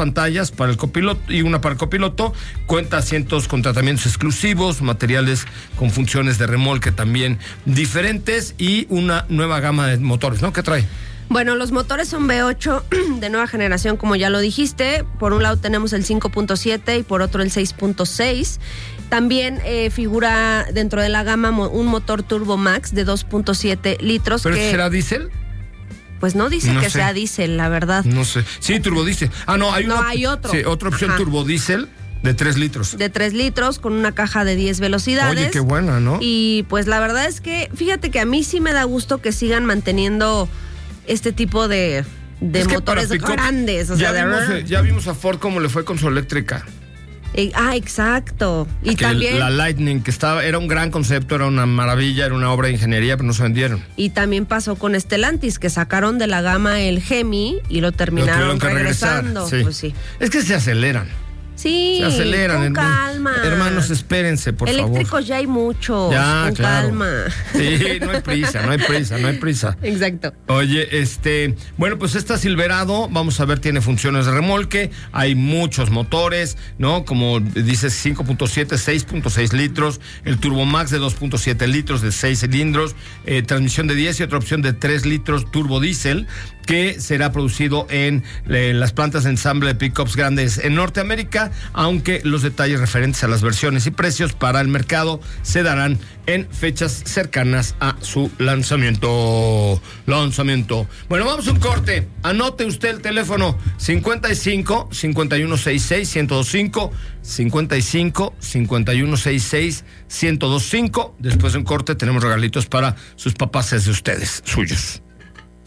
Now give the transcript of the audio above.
pantallas para el copiloto y una para el copiloto. Cuenta asientos con tratamientos exclusivos, materiales con funciones de remolque también diferentes y una nueva gama de motores, ¿no? ¿Qué trae? Bueno, los motores son V8 de nueva generación, como ya lo dijiste. Por un lado tenemos el 5.7 y por otro el 6.6. También figura dentro de la gama un motor Turbo Max de 2.7 litros. ¿Pero será diésel? Pues no dice que sea diésel, la verdad. No sé. Sí, turbodiesel. Hay otro. Sí, otra opción turbodiesel de 3 litros. De 3 litros con una caja de 10 velocidades. Oye, qué buena, ¿no? Y pues la verdad es que, fíjate que a mí sí me da gusto que sigan manteniendo este tipo de motores grandes. O ya vimos a Ford cómo le fue con su eléctrica. Exacto. Y que también la Lightning, que era un gran concepto, era una maravilla, era una obra de ingeniería, pero no se vendieron. Y también pasó con Stellantis, que sacaron de la gama el Hemi y lo terminaron regresando. Sí. Pues sí. Es que se aceleran. Sí, se aceleran. con calma. Hermanos, espérense, por favor. Eléctricos ya hay muchos, con calma. Sí, no hay prisa. Exacto. Oye, bueno, pues esta Silverado, vamos a ver, tiene funciones de remolque, hay muchos motores, ¿no? Como dices, 5.7, 6.6 litros, el Turbo Max de 2.7 litros, de 6 cilindros, transmisión de 10 y otra opción de 3 litros turbo diésel, que será producido en las plantas de ensamble de pickups grandes en Norteamérica, aunque los detalles referentes a las versiones y precios para el mercado se darán en fechas cercanas a su lanzamiento. Bueno, vamos a un corte. Anote usted el teléfono 55 5166 1025, 55 5166 1025. Después de un corte tenemos regalitos para sus papás de ustedes, suyos.